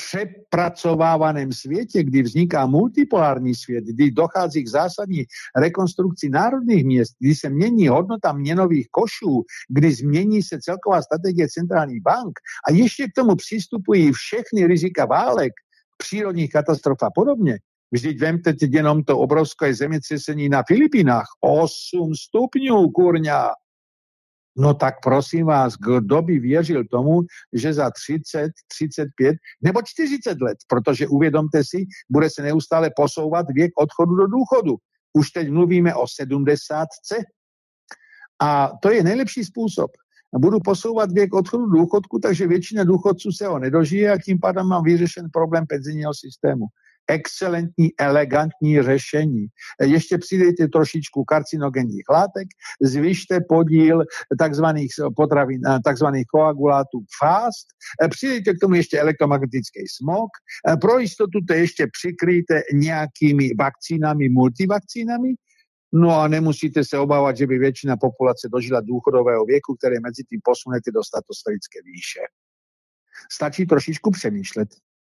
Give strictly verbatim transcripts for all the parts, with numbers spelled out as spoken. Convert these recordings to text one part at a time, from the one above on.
přepracovávaném světě, kdy vzniká multipolární svět, kdy dochází k zásadní rekonstrukci národních měst, kdy se mění hodnota měnových košů, kdy změní se celková strategie centrálních bank a ještě k tomu přistupují všechny rizika válek, přírodních katastrof a podobně. Vždyť vemte teď jenom to obrovské zemětřesení na Filipínách. osm stupňů, kurňa. No tak prosím vás, kdo by věřil tomu, že za třicet, třicet pět nebo čtyřicet let, protože uvědomte si, bude se neustále posouvat věk odchodu do důchodu. Už teď mluvíme o sedmdesátce. A to je nejlepší způsob. Budu posouvat věk odchodu do důchodku, takže většina důchodců se ho nedožije a tím pádem mám vyřešen problém penzijního systému. Excelentní, elegantní řešení. Ještě přidejte trošičku karcinogenních látek, zvyšte podíl takzvaných potravin, takzvaných koagulátů fast, přidejte k tomu ještě elektromagnetický smog, pro jistotu to ještě přikryjte nějakými vakcínami, multivakcínami, no a nemusíte se obávat, že by většina populace dožila důchodového věku, které mezi tím posunete do stratosférické výše. Stačí trošičku přemýšlet.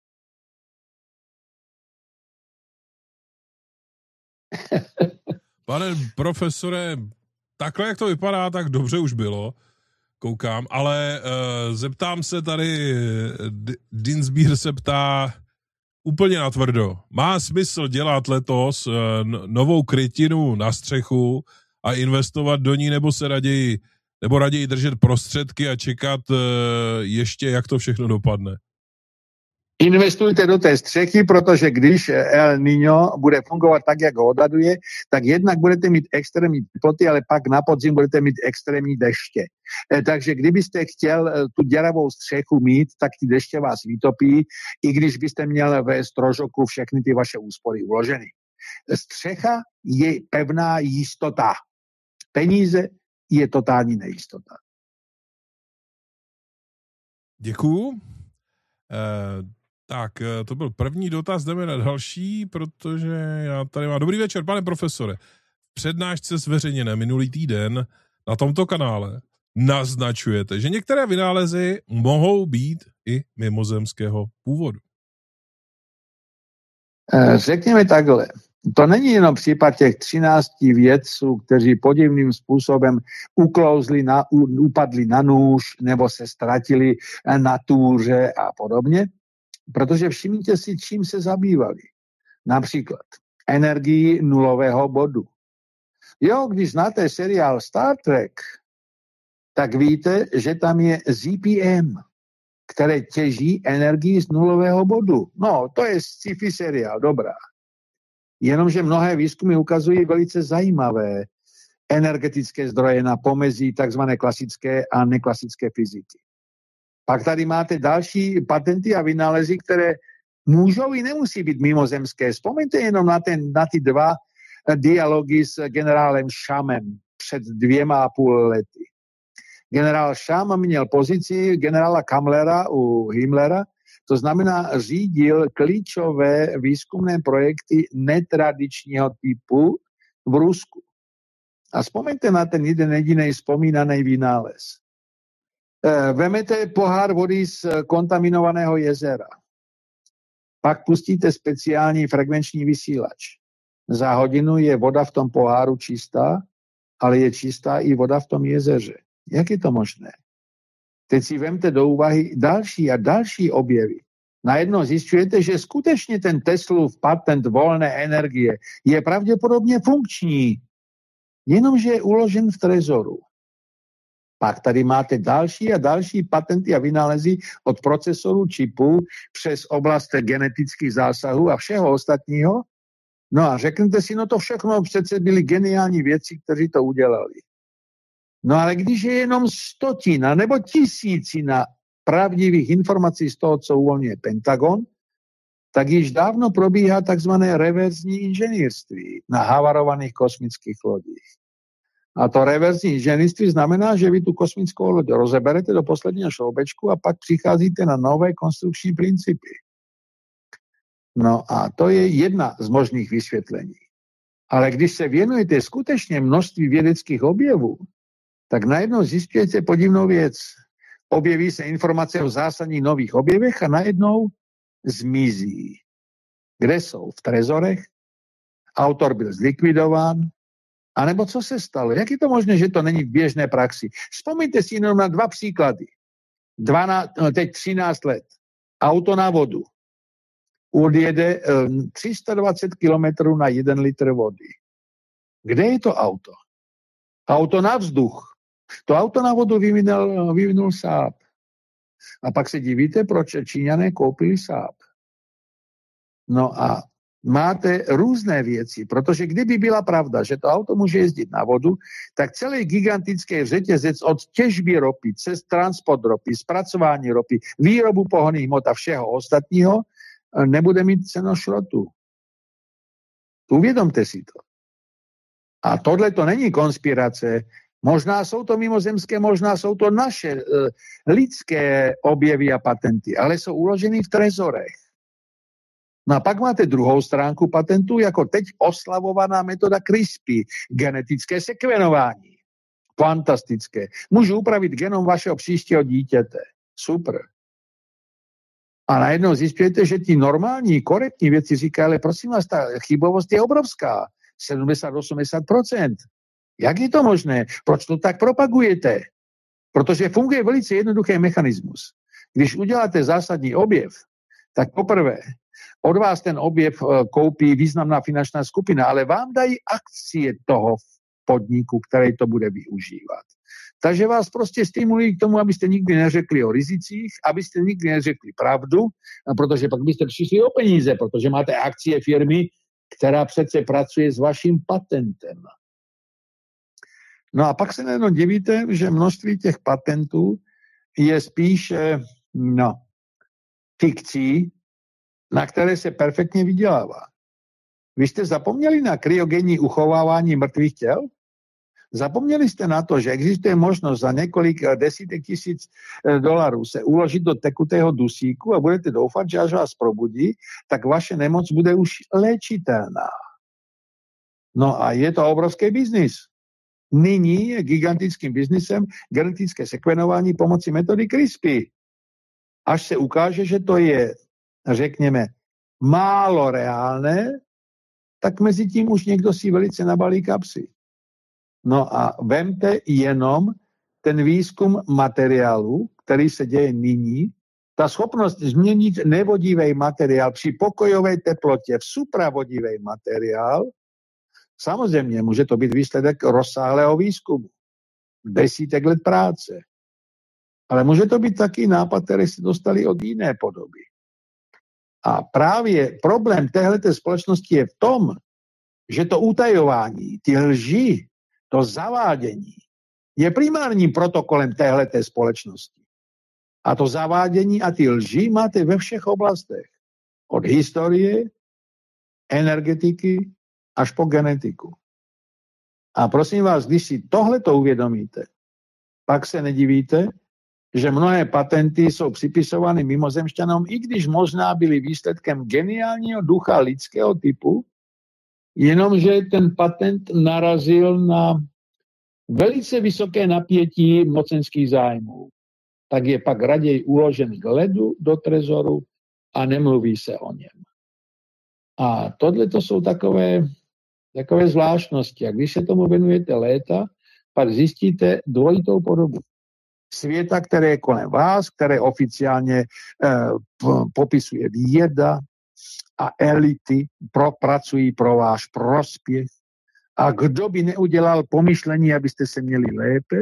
Pane profesore, takhle, jak to vypadá, tak dobře už bylo, koukám, ale uh, zeptám se tady, D- Dinsbír se ptá úplně natvrdo. Má smysl dělat letos uh, novou krytinu na střechu a investovat do ní, nebo se raději, nebo raději držet prostředky a čekat uh, ještě, jak to všechno dopadne? Investujte do té střechy, protože když El Niño bude fungovat tak, jak ho odhaduje, tak jednak budete mít extrémní teploty, ale pak na podzim budete mít extrémní deště. Takže kdybyste chtěl tu děravou střechu mít, tak ty deště vás vytopí, i když byste měl ve strožoku všechny ty vaše úspory uloženy. Střecha je pevná jistota. Peníze je totální nejistota. Děkuju. Uh... Tak, to byl první dotaz, jdeme na další, protože já tady mám... Dobrý večer, pane profesore. V přednášce zveřejněné minulý týden na tomto kanále naznačujete, že některé vynálezy mohou být i mimozemského původu. Řekněme takhle. To není jenom případ těch třinácti vědců, kteří podivným způsobem uklouzli, na, upadli na nůž nebo se ztratili na túře a podobně. Protože všimněte si, čím se zabývali. Například energii nulového bodu. Jo, když znáte seriál Star Trek, tak víte, že tam je Z P M, které těží energii z nulového bodu. No, to je sci-fi seriál, dobrá. Jenomže mnohé výzkumy ukazují velice zajímavé energetické zdroje na pomezí takzvané klasické a neklasické fyziky. Pak tady máte další patenty a vynálezy, které můžou i nemusí být mimozemské. Vzpomeňte jenom na, ten, na ty dva dialogy s generálem Shamem před dvěma a půl lety. Generál Sham měl pozici generála Kammlera u Himmlera, to znamená řídil klíčové výzkumné projekty netradičního typu v Rusku. A vzpomeňte na ten jeden jediný vzpomínaný vynález. Vemete pohár vody z kontaminovaného jezera. Pak pustíte speciální frekvenční vysílač. Za hodinu je voda v tom poháru čistá, ale je čistá i voda v tom jezeře. Jak je to možné? Teď si vemte do úvahy další a další objevy. Najednou zjišťujete, že skutečně ten Teslův patent volné energie je pravděpodobně funkční, jenomže je uložen v trezoru. Pak tady máte další a další patenty a vynálezy od procesorů čipů přes oblast genetických zásahů a všeho ostatního. No a řeknete si, no to všechno přece byly geniální věci, kteří to udělali. No ale když je jenom stotina nebo tisícina pravdivých informací z toho, co uvolňuje Pentagon, tak již dávno probíhá takzvané reverzní inženýrství na havarovaných kosmických lodích. A to reverzní inženýrství znamená, že vy tu kosmickou loď rozeberete do posledního šroubečku a pak přicházíte na nové konstrukční principy. No a to je jedna z možných vysvětlení. Ale když se věnujete skutečně množství vědeckých objevů, tak najednou zjistíte podivnou věc. Objeví se informace o zásadních nových objevech a najednou zmizí. Kde jsou? V trezorech? Autor byl zlikvidován? A nebo co se stalo? Jak je to možné, že to není v běžné praxi? Vzpomeňte si jenom na dva příklady. dvanáct, teď třináct let. Auto na vodu. Odjede tři sta dvacet kilometrů na jeden litr vody. Kde je to auto? Auto na vzduch. To auto na vodu vyvinul, vyvinul Saab. A pak se divíte, proč Číňané koupili Saab. No a máte různé věci, protože kdyby byla pravda, že to auto může jezdit na vodu, tak celý gigantický řetězec od těžby ropy, cez transport ropy, zpracování ropy, výrobu pohonných hmot a všeho ostatního nebude mít cenu šrotu. Uvědomte si to. A tohle to není konspirace. Možná jsou to mimozemské, možná jsou to naše uh, lidské objevy a patenty, ale jsou uloženy v trezorech. No a pak máte druhou stránku patentů, jako teď oslavovaná metoda CRISPR, genetické sekvenování. Fantastické. Můžu upravit genom vašeho příštího dítěte. Super. A najednou zjistíte, že ti normální, korektní věci říkají, ale prosím vás, ta chybovost je obrovská. sedmdesát až osmdesát procent. Jak je to možné? Proč to tak propagujete? Protože funguje velice jednoduchý mechanismus. Když uděláte zásadní objev, tak poprvé od vás ten objev koupí významná finančná skupina, ale vám dají akcie toho podniku, který to bude využívat. Takže vás prostě stimulují k tomu, abyste nikdy neřekli o rizicích, abyste nikdy neřekli pravdu, protože pak byste přišli o peníze, protože máte akcie firmy, která přece pracuje s vaším patentem. No a pak se najednou divíte, že množství těch patentů je spíše no, fikcí, na které se perfektně vydělává. Vy jste zapomněli na kryogenní uchovávání mrtvých těl? Zapomněli jste na to, že existuje možnost za několik desítek tisíc dolarů se uložit do tekutého dusíku a budete doufat, že až vás probudí, tak vaše nemoc bude už léčitelná. No a je to obrovský biznis. Nyní je gigantickým biznisem genetické sekvenování pomocí metody CRISPR. Až se ukáže, že to je, řekněme, málo reálné, tak mezi tím už někdo si velice nabalí kapsy. No a vemte jenom ten výzkum materiálu, který se děje nyní, ta schopnost změnit nevodivý materiál při pokojové teplotě v supravodivý materiál, samozřejmě může to být výsledek rozsáhlého výzkumu, desítek let práce. Ale může to být taky nápad, který se dostali od jiné podoby. A právě problém téhleté společnosti je v tom, že to utajování, ty lži, to zavádění je primárním protokolem téhleté společnosti. A to zavádění a ty lži máte ve všech oblastech. Od historie, energetiky až po genetiku. A prosím vás, když si tohleto uvědomíte, pak se nedivíte, že mnohé patenty jsou připisovány mimozemšťanům, i když možná byly výsledkem geniálního ducha lidského typu, jenomže ten patent narazil na velice vysoké napětí mocenských zájmů. Tak je pak raději uložen k ledu do trezoru a nemluví se o něm. A tohle to jsou takové, takové zvláštnosti. A když se tomu věnujete léta, pak zjistíte dvojitou podobu světa, které je kolem vás, které oficiálně eh, popisuje věda a elity pro, pracují pro váš prospěch. A kdo by neudělal pomyšlení, abyste se měli lépe?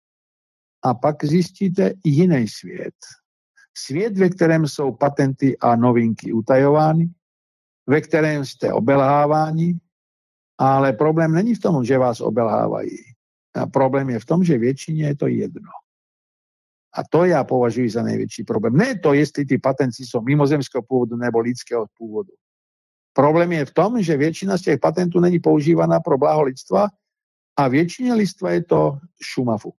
A pak zjistíte jiný svět. Svět, ve kterém jsou patenty a novinky utajovány, ve kterém jste obelháváni, ale problém není v tom, že vás obelhávají. A problém je v tom, že většině je to jedno. A to já považuji za největší problém. Ne to, jestli ty patenty jsou mimozemského původu nebo lidského původu. Problém je v tom, že většina z těch patentů není používaná pro blaho lidstva a většině lidstva je to šumafuk.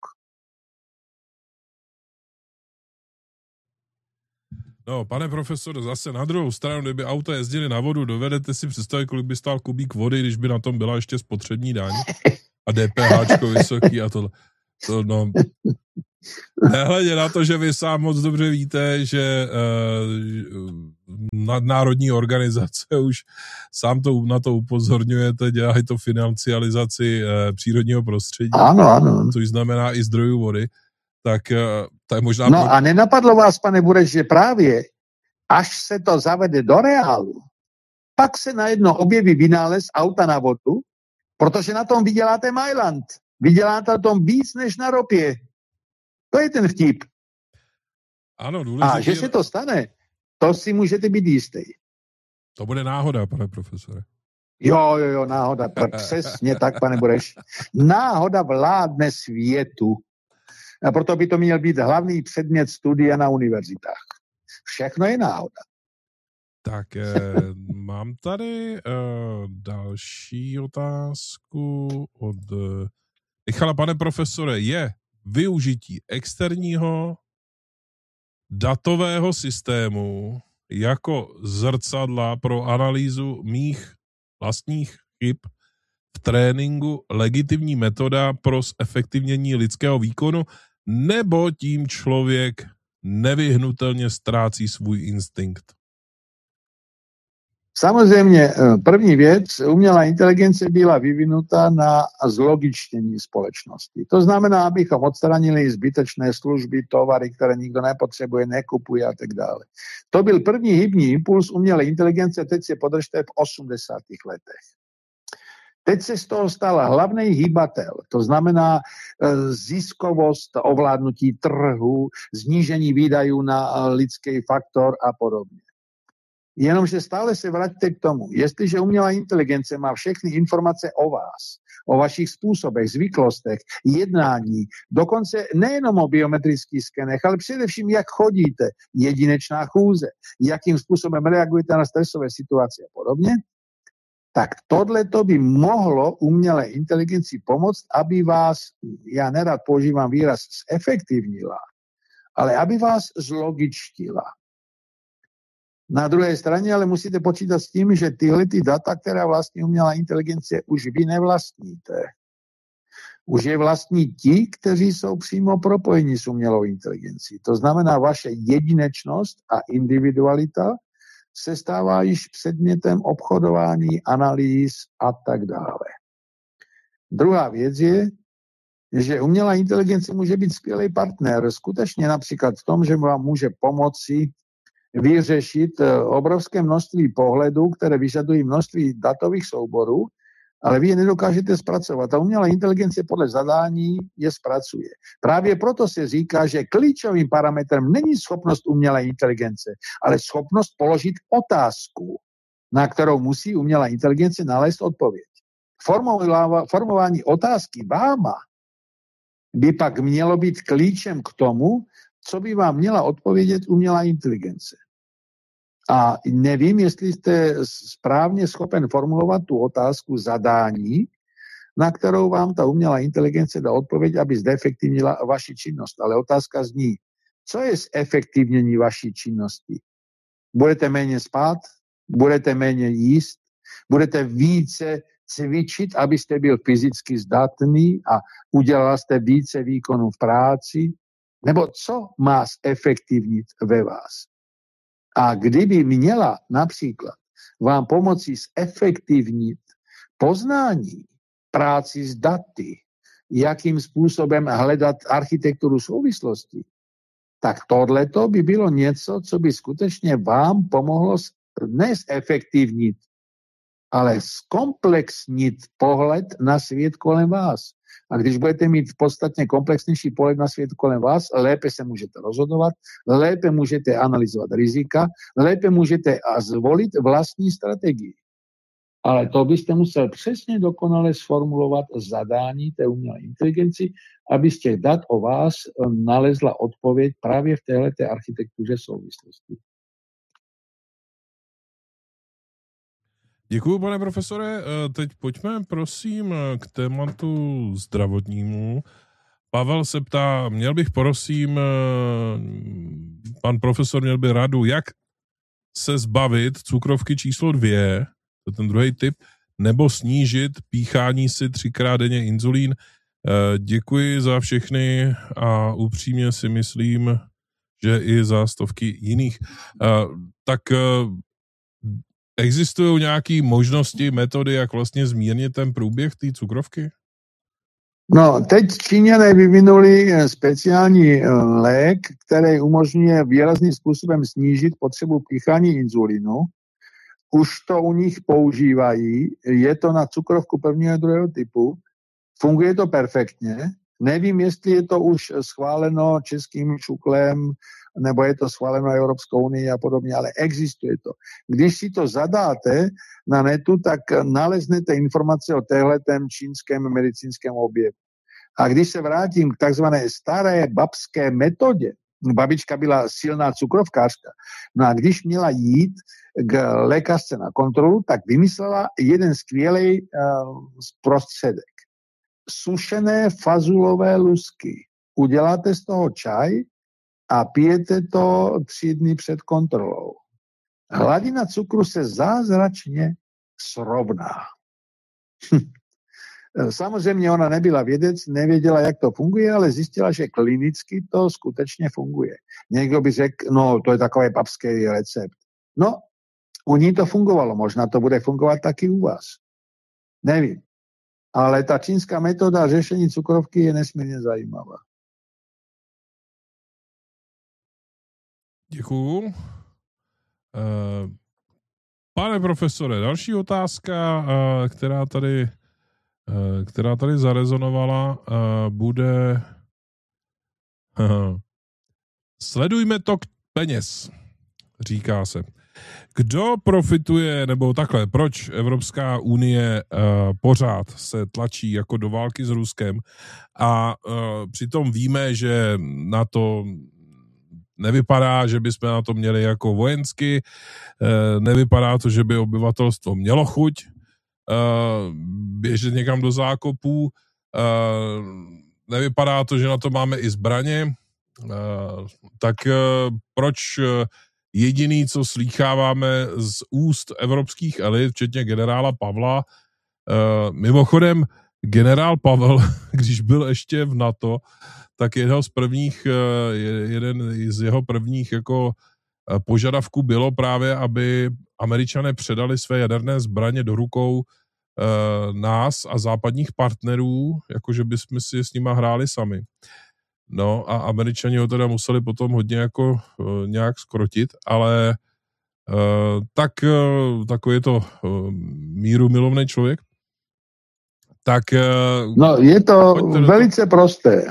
No, pane profesor, zase na druhou stranu, kdyby auta jezdily na vodu, dovedete si představit, kolik by stál kubík vody, když by na tom byla ještě spotřební daň a DPHčko vysoký a tohle. To no... Nehledě na to, že vy sám moc dobře víte, že uh, nadnárodní organizace už sám to, na to upozorňujete, dělají to financializaci uh, přírodního prostředí, ano, ano. což znamená i zdrojů vody, tak uh, to je možná... No pro... a nenapadlo vás, pane Bureš, že právě až se to zavede do reálu, pak se najednou objeví vynález auta na vodu, protože na tom vyděláte Mailand. Vyděláte na tom víc než na ropě. To je ten vtip. Ano, důležitý. A že se to stane, to si můžete být jistý. To bude náhoda, pane profesore. Jo, jo, jo, náhoda. Přesně tak, pane Bureš. Náhoda vládne světu. A proto by to měl být hlavní předmět studia na univerzitách. Všechno je náhoda. Tak eh, mám tady eh, další otázku od eh, Michala. Pane profesore, je využití externího datového systému jako zrcadla pro analýzu mých vlastních chyb v tréninku legitimní metoda pro zefektivnění lidského výkonu, nebo tím člověk nevyhnutelně ztrácí svůj instinkt? Samozřejmě první věc, umělá inteligence byla vyvinuta na zlogičtění společnosti. To znamená, abychom odstranili zbytečné služby, tovary, které nikdo nepotřebuje, nekupuje a tak dále. To byl první hybný impuls umělé inteligence, teď se podržte v osmdesátých letech. Teď se z toho stal hlavný hýbatel, to znamená ziskovost, ovládnutí trhu, znížení výdajů na lidský faktor a podobně. Jenomže stále se vraťte k tomu, jestliže umělá inteligence má všechny informace o vás, o vašich způsobech, zvyklostech, jednání, dokonce nejenom o biometrických skenech, ale především, jak chodíte, jedinečná chůze, jakým způsobem reagujete na stresové situace a podobně, tak tohleto by mohlo umělé inteligenci pomoct, aby vás, já nerad používám výraz zefektivnila, ale aby vás zlogičtila. Na druhé straně ale musíte počítat s tím, že tyhle ty data, která vlastní umělá inteligence, už vy nevlastníte. Už je vlastní ti, kteří jsou přímo propojeni s umělou inteligencí. To znamená, vaše jedinečnost a individualita se stává již předmětem obchodování, analýz a tak dále. Druhá věc je, že umělá inteligence může být skvělý partner. Skutečně například v tom, že vám může pomoci vyřešit obrovské množství pohledů, které vyžadují množství datových souborů, ale vy je nedokážete zpracovat. Ta umělá inteligence podle zadání je zpracuje. Právě proto se říká, že klíčovým parametrem není schopnost umělé inteligence, ale schopnost položit otázku, na kterou musí umělá inteligence nalézt odpověď. Formování otázky váma by pak mělo být klíčem k tomu, co by vám měla odpovědět umělá inteligence. A nevím, jestli jste správně schopen formulovat tu otázku zadání, na kterou vám ta umělá inteligence dá odpověď, aby zefektivnila vaši činnost. Ale otázka zní, co je zefektivnění vaší činnosti? Budete méně spát? Budete méně jíst? Budete více cvičit, abyste byl fyzicky zdatný a udělal jste více výkonů v práci? Nebo co má zefektivnit ve vás? A kdyby měla například vám pomoci zefektivnit poznání, práci s daty, jakým způsobem hledat architekturu souvislosti, tak tohleto by bylo něco, co by skutečně vám pomohlo ne zefektivnit, ale zkomplexnit pohled na svět kolem vás. A když budete mít podstatně komplexnější pohled na svět kolem vás, lépe se můžete rozhodovat, lépe můžete analyzovat rizika, lépe můžete zvolit vlastní strategii. Ale to byste musel přesně dokonale sformulovat zadání té umělé inteligenci, aby z těch dat o vás nalezla odpověď právě v téhleté architektuře souvislosti. Děkuju, pane profesore. Teď pojďme, prosím, k tématu zdravotnímu. Pavel se ptá, měl bych, prosím, pan profesor měl by radu, jak se zbavit cukrovky číslo dvě, to je ten druhý typ, nebo snížit píchání si třikrát denně inzulín. Děkuji za všechny a upřímně si myslím, že i za stovky jiných. Tak existují nějaké možnosti, metody, jak vlastně zmírnit ten průběh té cukrovky? No, teď Číňané vyvinuli speciální lék, který umožňuje výrazným způsobem snížit potřebu píchání inzulinu. Už to u nich používají, je to na cukrovku prvního a druhého typu, funguje to perfektně. Nevím, jestli je to už schváleno českým šuklem, nebo je to schváleno Evropskou unii a podobně, ale existuje to. Když si to zadáte na netu, tak naleznete informace o téhletem čínském medicínském objevu. A když se vrátím k takzvané staré babské metodě, babička byla silná cukrovkářka, no a když měla jít k lékařce na kontrolu, tak vymyslela jeden skvělý uh, prostředek. Sušené fazulové lusky. Uděláte z toho čaj a pijete to tři dny před kontrolou. Hladina cukru se zázračně srovná. Samozřejmě ona nebyla vědec, nevěděla, jak to funguje, ale zjistila, že klinicky to skutečně funguje. Někdo by řekl, no to je takový babský recept. No, u ní to fungovalo, možná to bude fungovat taky u vás. Nevím. Ale ta čínská metoda řešení cukrovky je nesmírně zajímavá. Děkuju. Pane profesore, další otázka, která tady, která tady zarezonovala, bude sledujme tok peněz, říká se. Kdo profituje, nebo takhle, proč Evropská unie uh, pořád se tlačí jako do války s Ruskem a uh, přitom víme, že na to nevypadá, že bychom na to měli jako vojensky, uh, nevypadá to, že by obyvatelstvo mělo chuť uh, běžet někam do zákopů, uh, nevypadá to, že na to máme i zbraně, uh, tak uh, proč uh, jediný, co slýcháváme z úst evropských elit, včetně generála Pavla. Uh, mimochodem, generál Pavel, když byl ještě v NATO, tak jeho z prvních, uh, jeden z jeho prvních jako uh, požadavků bylo právě, aby Američané předali své jaderné zbraně do rukou uh, nás a západních partnerů, jakože bychom si s nima hráli sami. No a Američani ho teda museli potom hodně jako uh, nějak skrotit, ale uh, tak uh, takový je to uh, míru milovný člověk. Tak... Uh, no je to velice to... prosté.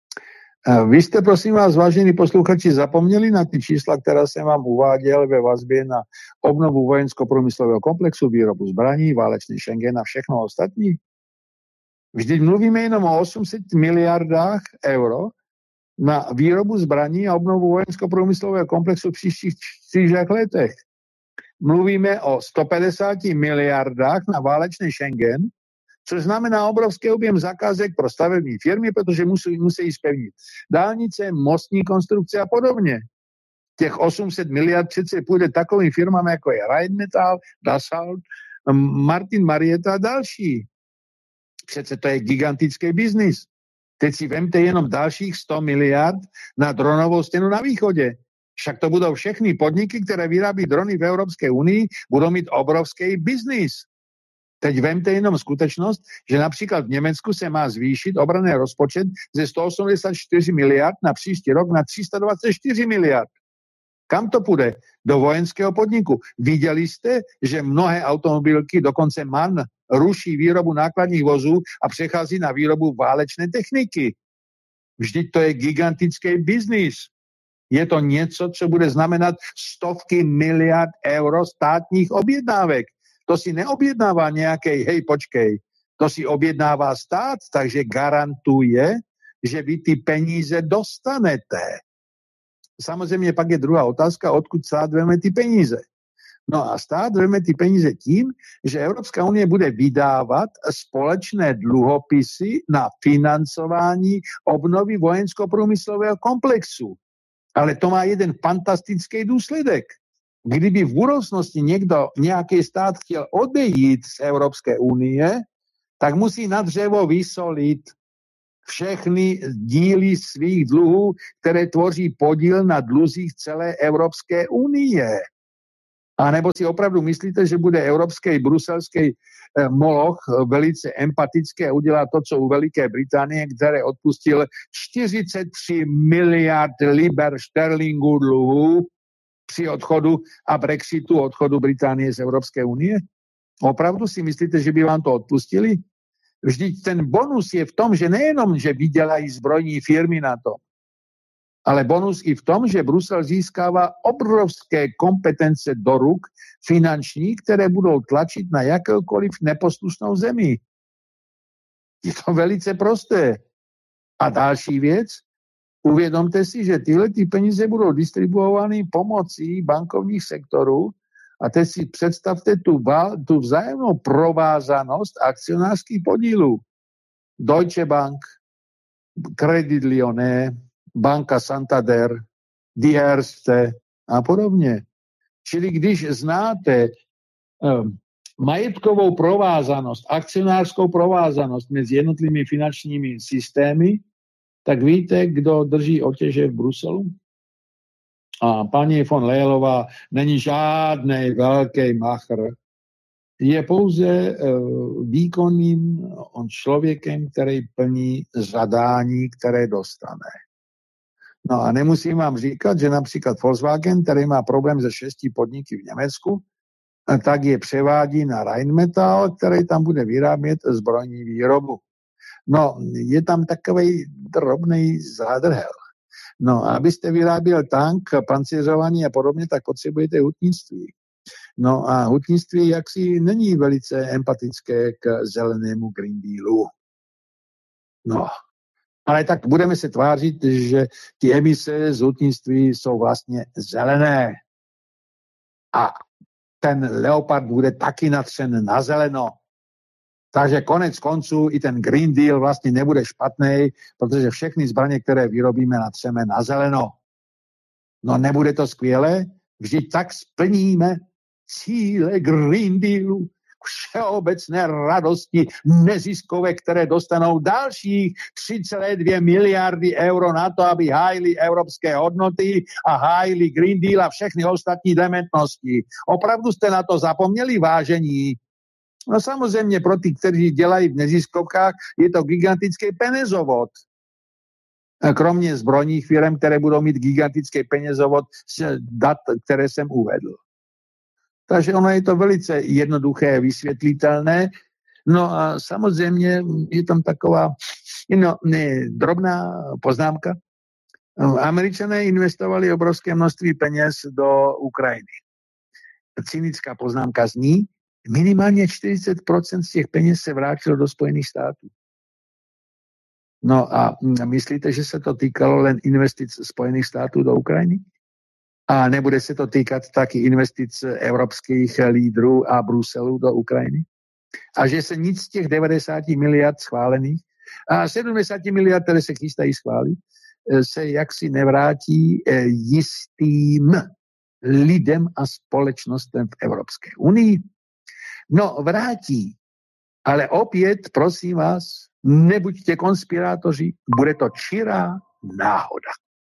Uh, vy jste, prosím vás, vážení posluchači, zapomněli na ty čísla, která jsem vám uváděl ve vazbě na obnovu vojensko-průmyslového komplexu, výrobu zbraní, válečný Schengen a všechno ostatní? Vždyť mluvíme jenom o osm set miliardách euro na výrobu zbraní a obnovu vojensko-průmyslového komplexu v příštích čtyřech letech. Mluvíme o sto padesát miliardách na válečný Schengen, což znamená obrovský objem zakázek pro stavební firmy, protože musí, musí spevnit dálnice, mostní konstrukce a podobně. Těch osm set miliard přece půjde takovým firmám, jako je Rheinmetall, Dassault, Martin Marietta a další. Přece to je gigantický biznis. Teď si vemte jenom dalších sto miliard na dronovou stěnu na východě. Však to budou všechny podniky, které vyrábí drony v Evropské unii, budou mít obrovský biznis. Teď vemte jenom skutečnost, že například v Německu se má zvýšit obranný rozpočet ze sto osmdesát čtyři miliard na příští rok na tři sta dvacet čtyři miliard. Kam to půjde? Do vojenského podniku. Viděli jste, že mnohé automobilky, dokonce MAN, ruší výrobu nákladních vozů a přechází na výrobu válečné techniky. Vždyť to je gigantický biznis. Je to něco, co bude znamenat stovky miliard euro státních objednávek. To si neobjednává nějaký, hej, počkej, to si objednává stát, takže garantuje, že vy ty peníze dostanete. Samozřejmě pak je druhá otázka, odkud stát veme ty peníze. No a stát veme ty peníze tím, že Evropská unie bude vydávat společné dluhopisy na financování obnovy vojensko-průmyslového komplexu. Ale to má jeden fantastický důsledek. Kdyby v budoucnosti někdo, nějaký stát chtěl odejít z Evropské unie, tak musí na dřevo vysolit. všechny díly svých dluhů, které tvoří podíl na dluzích celé Evropské unie. A nebo si opravdu myslíte, že bude evropský, bruselský eh, moloch velice empatické a udělá to, co u Veliké Británie, které odpustil čtyřicet tři miliard liber šterlingů dluhů při odchodu a Brexitu odchodu Británie z Evropské unie? Opravdu si myslíte, že by vám to odpustili? Vždyť ten bonus je v tom, že nejenom, že vydělají zbrojní firmy na to, ale bonus i v tom, že Brusel získává obrovské kompetence do ruk finanční, které budou tlačit na jakoukoliv neposlušnou zemi. Je to velice prosté. A další věc, uvědomte si, že tyhle ty peníze budou distribuovány pomocí bankovních sektorů a teď si představte tu, tu vzájemnou provázanost akcionářských podílů. Deutsche Bank, Credit Lyonnais, Banka Santander, Die Erste a podobně. Čili když znáte um, majetkovou provázanost, akcionářskou provázanost mezi jednotlivými finančními systémy, tak víte, kdo drží otěže v Bruselu? A paní von Leyelová není žádný velký machr. Je pouze uh, výkonným člověkem, který plní zadání, které dostane. No a nemusím vám říkat, že například Volkswagen, který má problém se šesti podniky v Německu, tak je převádí na Rheinmetall, který tam bude vyrábět zbrojní výrobu. No, je tam takovej drobnej zádrhel. No a abyste vyráběl tank, pancířovaný a podobně, tak potřebujete hutnictví. No a hutnictví jaksi není velice empatické k zelenému Green Dealu. No, ale tak budeme se tvářit, že ty emise z hutnictví jsou vlastně zelené. A ten Leopard bude taky natřen na zeleno. Takže konec konců i ten Green Deal vlastně nebude špatný, protože všechny zbraně, které vyrobíme, natřeme na zeleno. No nebude to skvělé? Vždyť tak splníme cíle Green Dealu, všeobecné radosti neziskové, které dostanou dalších tři celé dvě miliardy euro na to, aby hájili evropské hodnoty a hájili Green Deal a všechny ostatní dementnosti. Opravdu jste na to zapomněli, vážení? No samozřejmě pro ty, kteří dělají v neziskovkách, je to gigantický penězovod. Kromě zbrojních firm, které budou mít gigantický penězovod z dat, které jsem uvedl. Takže ono je to velice jednoduché, vysvětlitelné. No a samozřejmě je tam taková no, ne, drobná poznámka. Američané investovali obrovské množství peněz do Ukrajiny. Cynická poznámka zní, minimálně čtyřicet procent z těch peněz se vrátilo do Spojených států. No a myslíte, že se to týkalo len investic Spojených států do Ukrajiny? A nebude se to týkat taky investic evropských lídrů a Bruselu do Ukrajiny? A že se nic z těch devadesát miliard schválených a sedmdesát miliard, které se chystají schválit, se jaksi nevrátí jistým lidem a společnostem v Evropské unii? No, vrátí. Ale opět, prosím vás, nebuďte konspirátoři, bude to čirá náhoda.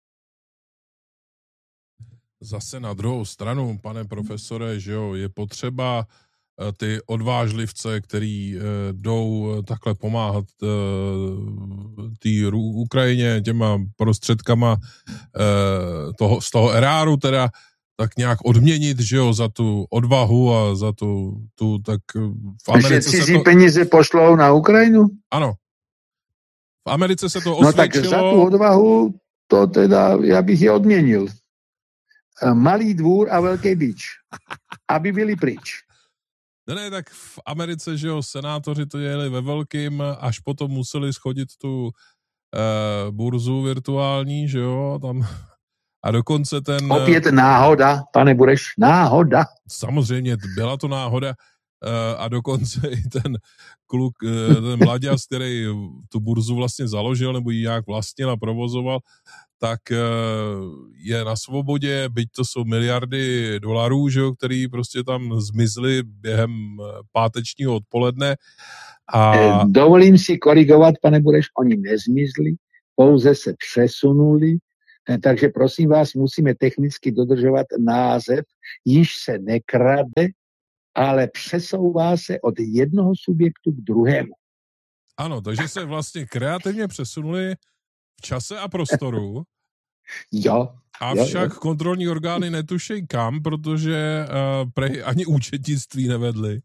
Zase na druhou stranu, pane profesore, že jo, je potřeba ty odvážlivce, který e, jdou takhle pomáhat e, té Ukrajině těma prostředkama e, toho, z toho eráru teda, tak nějak odměnit, že jo, za tu odvahu a za tu, tu tak v Americe že se to... peníze pošlou na Ukrajinu? Ano. V Americe se to osvědčilo. No tak za tu odvahu, to teda, já bych je odměnil. Malý dvůr a velký bič. Aby byli pryč. Ne, ne, tak v Americe, že jo, senátoři to jeli ve velkým, až potom museli schodit tu uh, burzu virtuální, že jo, tam... A dokonce ten... Opět náhoda, pane Bureš, náhoda. Samozřejmě, byla to náhoda. A dokonce i ten kluk, ten mladěz, který tu burzu vlastně založil, nebo ji nějak vlastnil a provozoval, tak je na svobodě, byť to jsou miliardy dolarů, že jo, který prostě tam zmizly během pátečního odpoledne. A... Dovolím si korigovat, pane Bureš, oni nezmizli, pouze se přesunuli, takže prosím vás, musíme technicky dodržovat název, již se nekrade, ale přesouvá se od jednoho subjektu k druhému. Ano, takže se vlastně kreativně přesunuli v čase a prostoru. Jo. Avšak jo, jo. kontrolní orgány netušejí kam, protože uh, prej ani účetnictví nevedli.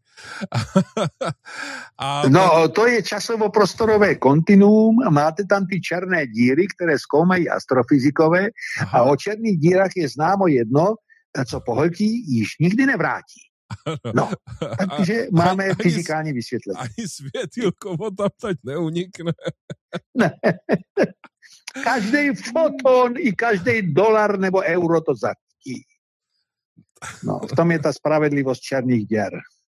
a no, tak... to je časovo-prostorové kontinuum. Máte tam ty černé díry, které zkoumají astrofyzikové. Aha. A o černých dírách je známo jedno, co pohltí, již nikdy nevrátí. No, takže a, máme ani, fyzikální vysvětlení. Ani světýlko tam teď neunikne. Ne. Každý foton i každý dolar nebo euro to zachytí. No, v tom je ta spravedlivost černých děr.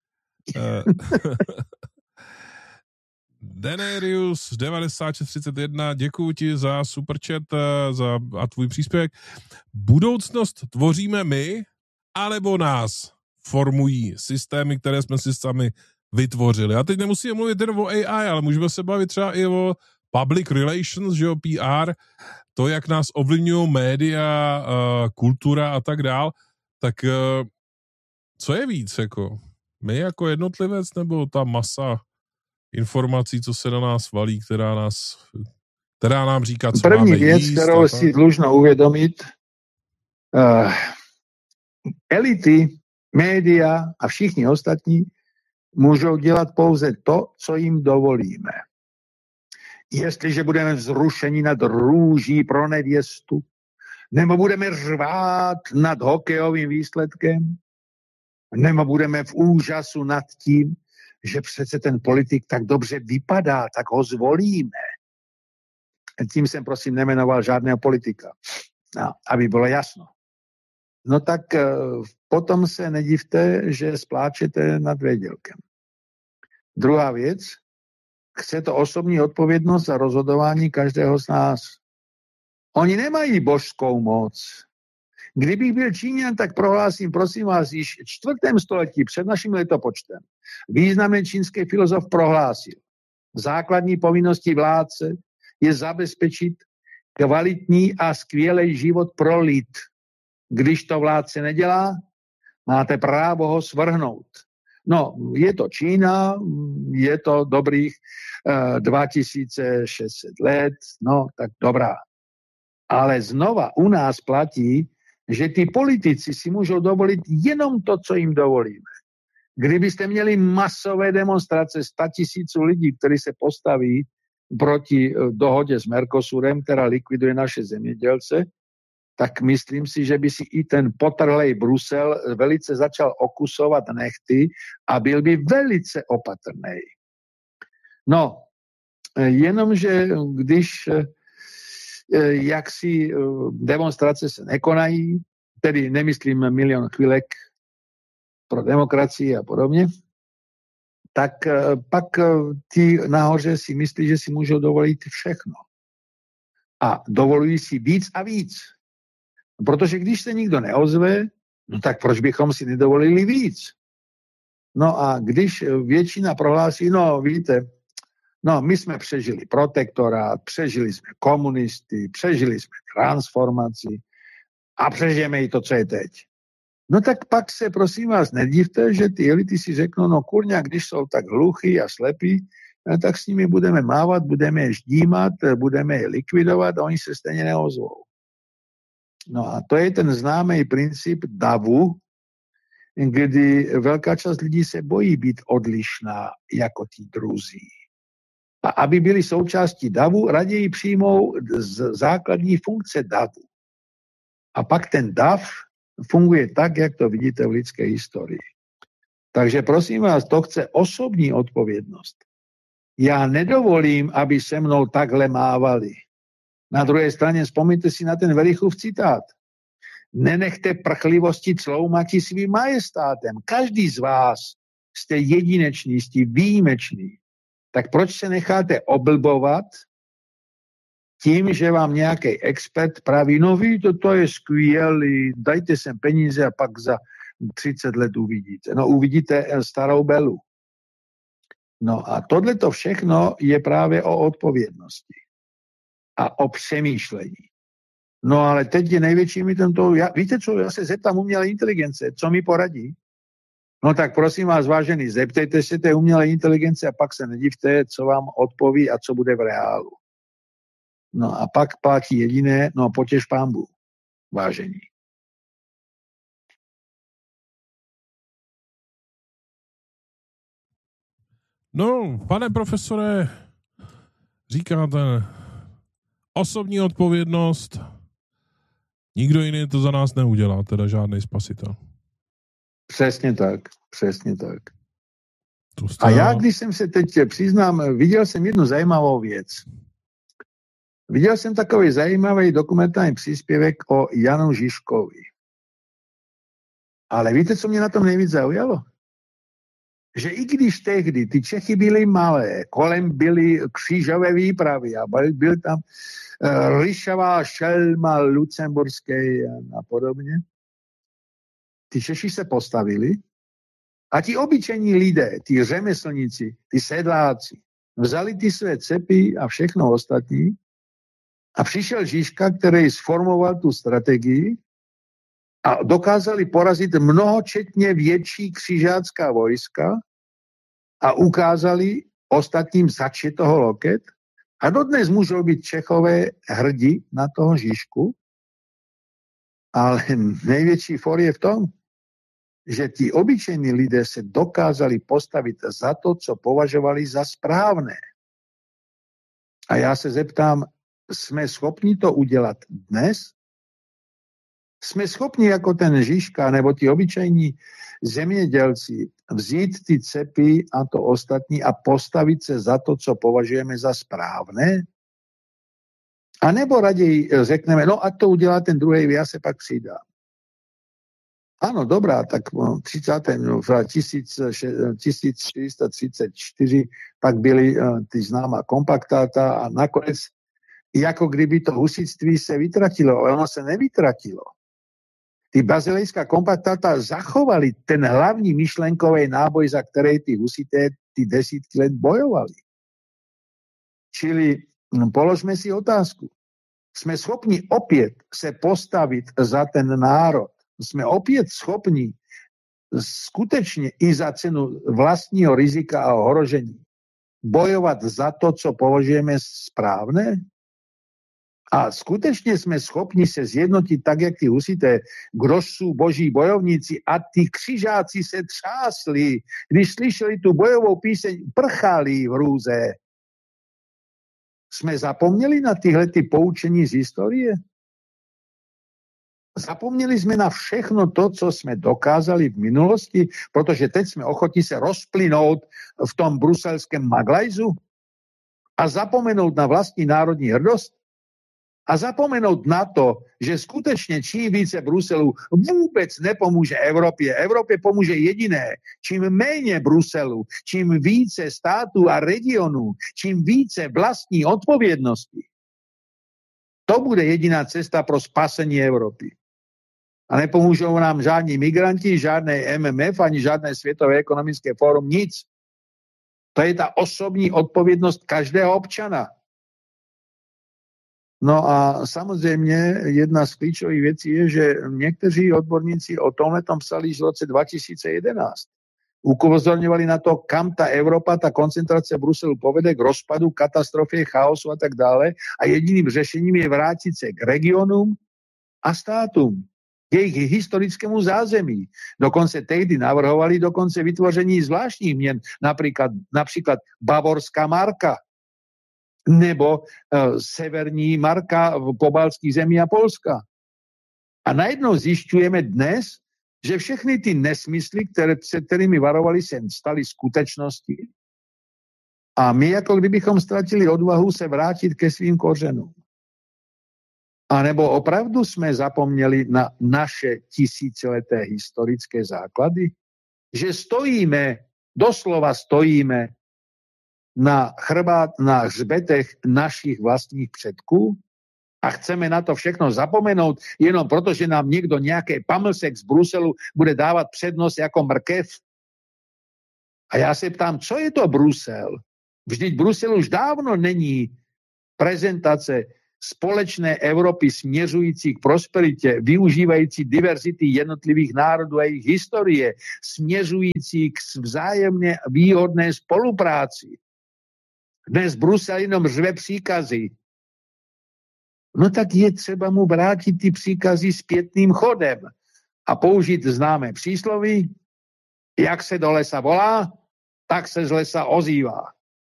Denerius devadesát šest třicet jedna, děkuji ti za superchat za, a tvůj příspěvek. Budoucnost tvoříme my, alebo nás formují systémy, které jsme si sami vytvořili. A teď nemusíme mluvit jen o A I, ale můžeme se bavit třeba i o public relations, že jo, P R, to, jak nás ovlivňují média, kultura a tak dál. Tak co je víc, jako my jako jednotlivec, nebo ta masa informací, co se na nás valí, která nás, která nám říká, co První máme věc, jíst, kterou si dlužno uvědomit, uh, elity, média a všichni ostatní můžou dělat pouze to, co jim dovolíme. Jestliže budeme vzrušeni nad růží pro nevěstu, nebo budeme řvát nad hokejovým výsledkem, nebo budeme v úžasu nad tím, že přece ten politik tak dobře vypadá, tak ho zvolíme. Tím jsem prosím nemenoval žádného politika, no, aby bylo jasno. No tak uh, potom se nedivte, že spláčete nad vědělkem. Druhá věc, chce to osobní odpovědnost za rozhodování každého z nás. Oni nemají božskou moc. Kdybych byl Číňan, tak prohlásím, prosím vás, již v čtvrtém století před naším letopočtem významný čínský filozof prohlásil, základní povinností vládce je zabezpečit kvalitní a skvělý život pro lid. Když to vládce nedělá, máte právo ho svrhnout. No, je to Čína, je to dobrých uh, dva tisíce šest set let, no, tak dobrá. Ale znova u nás platí, že ty politici si můžou dovolit jenom to, co jim dovolíme. Kdybyste měli masové demonstrace sta tisíců lidí, kteří se postaví proti dohodě s Mercosurem, která likviduje naše zemědělce, tak myslím si, že by si i ten potrhlej Brusel velice začal okusovat nechty a byl by velice opatrný. No, jenomže když jaksi demonstrace se nekonají, tedy nemyslím milion chvílek pro demokracii a podobně, tak pak ti nahoře si myslí, že si můžou dovolit všechno. A dovolují si víc a víc. Protože když se nikdo neozve, no tak proč bychom si nedovolili víc? No a když většina prohlásí, no víte, no my jsme přežili protektorát, přežili jsme komunisty, přežili jsme transformaci a přežijeme i to, co je teď. No tak pak se prosím vás nedivte, že ty elity si řeknou, no kurňa, když jsou tak hluchý a slepí, tak s nimi budeme mávat, budeme je ždímat, budeme je likvidovat a oni se stejně neozvou. No a to je ten známý princip davu, kdy velká část lidí se bojí být odlišná jako tí druzí. A aby byli součástí davu, raději přijmou z základní funkce davu. A pak ten dav funguje tak, jak to vidíte v lidské historii. Takže prosím vás, to chce osobní odpovědnost. Já nedovolím, aby se mnou takhle mávali. Na druhé straně vzpomněte si na ten Verichův citát. Nenechte prchlivosti cloumati svým majestátem. Každý z vás jste jedinečný, jste výjimečný. Tak proč se necháte oblbovat tím, že vám nějaký expert praví, no víte, to je skvělý, dajte sem peníze a pak za třicet let uvidíte. No uvidíte starou Belu. No a tohleto všechno je právě o odpovědnosti a o přemýšlení. No ale teď je největší mi tento... Já, víte co, já se zeptám umělé inteligence, co mi poradí? No tak prosím vás, vážený, zeptejte se té umělé inteligence a pak se nedivte, co vám odpoví a co bude v reálu. No a pak platí jediné, no potěš pán Bůh, vážení. No, pane profesore, říkáte osobní odpovědnost, nikdo jiný to za nás neudělá, teda žádný spasitel. Přesně tak, přesně tak. Jste... A já, když jsem se teď přiznám, viděl jsem jednu zajímavou věc. Viděl jsem takový zajímavý dokumentární příspěvek o Janu Žižkovi. Ale víte, co mě na tom nejvíc zaujalo? Že i když tehdy ty Čechy byly malé, kolem byly křížové výpravy a byl, byl tam uh, Ryšavá šelma lucemburské a podobně, ty Češi se postavili a ti obyčejní lidé, ty řemeslníci, ty sedláci, vzali ty své cepy a všechno ostatní a přišel Žižka, který sformoval tu strategii a dokázali porazit mnohočetně větší křižácká vojska a ukázali ostatním začít toho loket. A dodnes můžou být Čechové hrdí na toho Žižku, ale největší for je v tom, že ti obyčejní lidé se dokázali postavit za to, co považovali za správné. A já se zeptám, jsme schopni to udělat dnes? Jsme schopni jako ten Žižka nebo ti obyčejní zemědělci vzít ty cepy a to ostatní a postavit se za to, co považujeme za správné? A nebo raději řekneme, no a to udělá ten druhý, já se pak přidám. Ano, dobrá, tak v tisíc čtyři třicet čtyři pak byly ty známá kompaktáta a nakonec jako kdyby to husitství se vytratilo, ale ono se nevytratilo. Ty bazilejská kompaktáta zachovali ten hlavní myšlenkový náboj, za který ty husité ty desítky let bojovali. Čili no, položme si otázku. Jsme schopni opět se postavit za ten národ. Jsme opět schopni skutečně i za cenu vlastního rizika a ohrožení bojovat za to, co považujeme správné? A skutečně jsme schopni se zjednotit tak, jak ty husité, kdož jsou boží bojovníci a ty křižáci se třásli, když slyšeli tu bojovou píseň, prchali v hrůze. Jsme zapomněli na tyhle ty poučení z historie? Zapomněli jsme na všechno to, co jsme dokázali v minulosti, protože teď jsme ochotni se rozplynout v tom bruselském maglajzu a zapomenout na vlastní národní hrdost a zapomenout na to, že skutečně čím více Bruselu vůbec nepomůže Evropě. Evropě pomůže jediné. Čím méně Bruselu, čím více států a regionů, čím více vlastní odpovědnosti. To bude jediná cesta pro spasení Evropy. A nepomůžou nám žádní migranti, žádné M M F, ani žádné Světové ekonomické fórum, nic. To je ta osobní odpovědnost každého občana. No a samozřejmě jedna z klíčových věcí je, že někteří odborníci o tomhle tam psali již v roce dva tisíce jedenáct. Upozorňovali na to, kam ta Evropa, ta koncentrace Bruselu povede k rozpadu, katastrofě, chaosu a tak dále. A jediným řešením je vrátit se k regionům a státům, k jejich historickému zázemí. Dokonce tehdy navrhovali dokonce vytvoření zvláštních měn, například, například bavorská marka, nebo uh, severní marka v pobaltských zemí a Polska. A najednou zjišťujeme dnes, že všechny ty nesmysly, které, před kterými varovali, se staly skutečností. A my jako kdybychom ztratili odvahu se vrátit ke svým kořenům. A nebo opravdu jsme zapomněli na naše tisícileté historické základy? Že stojíme, doslova stojíme na chrbát, na hřbetech našich vlastních předků a chceme na to všechno zapomenout jenom proto, že nám někdo nějaký pamlsek z Bruselu bude dávat přednost jako mrkev A já se ptám, co je to Brusel? Vždyť Brusel už dávno není prezentace společné Evropy směřující k prosperitě, využívající diverzity jednotlivých národů a jejich historie, směřující k vzájemně výhodné spolupráci. Dnes Brusel jenom řve příkazy. No tak je třeba mu vrátit ty příkazy zpětným chodem a použít známé přísloví, jak se do lesa volá, tak se z lesa ozývá.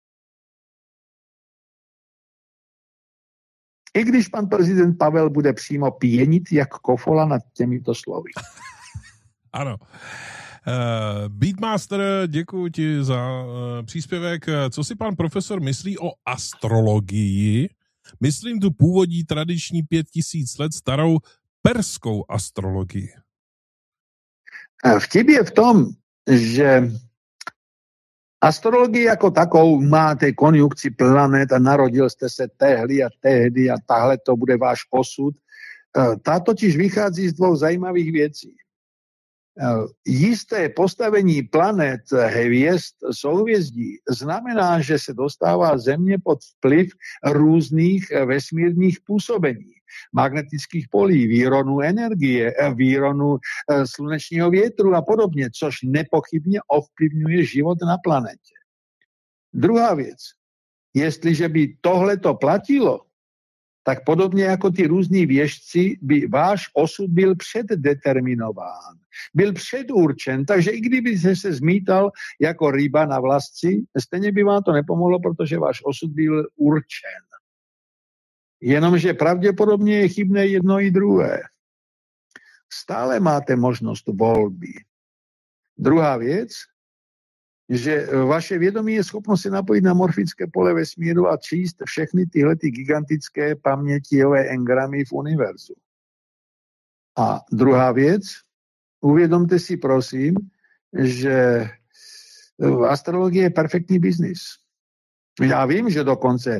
I když pan prezident Pavel bude přímo pěnit jak kofola nad těmito slovy. Ano. Uh, Beatmaster, děkuji ti za uh, příspěvek. Co si pan profesor myslí o astrologii? Myslím tu původní tradiční pět tisíc let starou perskou astrologii. Vtip je v tom, že astrologii jako takovou máte konjunkci planet a narodil jste se tehdy a tehdy a tahle to bude váš osud. Ta totiž vychází z dvou zajímavých věcí. Jisté postavení planet, hvězd, souhvězdí znamená, že se dostává Země pod vplyv různých vesmírných působení, magnetických polí, výronu energie, výronu slunečního větru a podobně, což nepochybně ovlivňuje život na planetě. Druhá věc, jestliže by tohleto platilo, tak podobně jako ty různí věštci by váš osud byl předdeterminován, byl předurčen, takže i kdyby se zmítal jako ryba na vlasci, stejně by vám to nepomohlo, protože váš osud byl určen. Jenomže pravděpodobně je chybné jedno i druhé. Stále máte možnost volby. Druhá věc, že vaše vědomí je schopno se napojit na morfické pole vesmíru a číst všechny tyhle ty gigantické pamětiové engramy v univerzu. A druhá věc, uvědomte si prosím, že astrologie je perfektní biznis. Já vím, že dokonce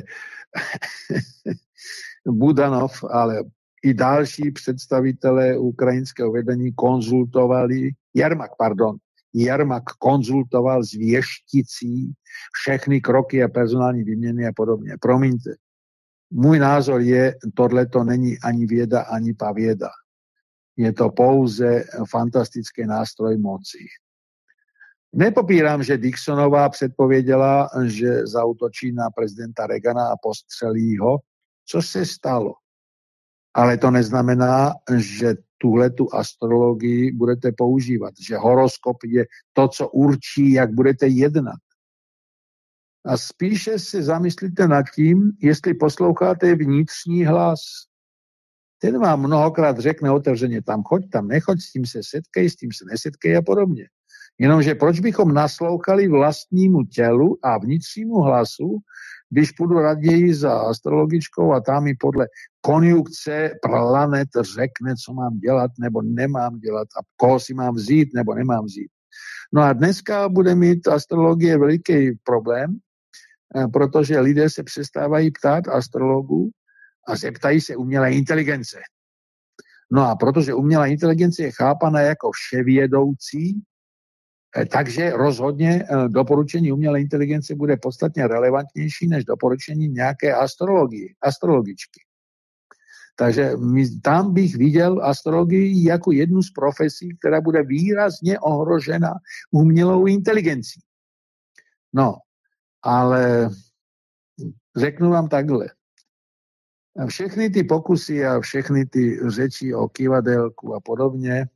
Budanov, ale i další představitelé ukrajinského vedení konzultovali, Jermak, pardon, Jermak konzultoval s věšticí všechny kroky a personální výměny a podobně. Promiňte, můj názor je, tohle to není ani věda, ani pavěda. Je to pouze fantastický nástroj moci. Nepopírám, že Dixonová předpověděla, že zaútočí na prezidenta Reagana a postřelí ho, co se stalo. Ale to neznamená, že tuhletu astrologii budete používat, že horoskop je to, co určí, jak budete jednat. A spíše se zamyslíte nad tím, jestli posloucháte vnitřní hlas. Ten vám mnohokrát řekne otevřeně, tam choď, tam nechoď, s tím se setkej, s tím se nesetkej a podobně. Jenomže proč bychom naslouchali vlastnímu tělu a vnitřnímu hlasu, když půjdu raději za astrologičkou a tam mi podle konjunkce planet řekne, co mám dělat nebo nemám dělat a koho si mám vzít nebo nemám vzít. No a dneska bude mít astrologie veliký problém, protože lidé se přestávají ptát astrologů a zeptají se umělé inteligence. No a protože umělá inteligence je chápaná jako vševědoucí, takže rozhodně doporučení umělé inteligence bude podstatně relevantnější než doporučení nějaké astrologie, astrologičky. Takže tam bych viděl astrologii jako jednu z profesí, která bude výrazně ohrožena umělou inteligencí. No, ale řeknu vám takhle. Všechny ty pokusy a všechny ty řeči o kivadelku a podobně,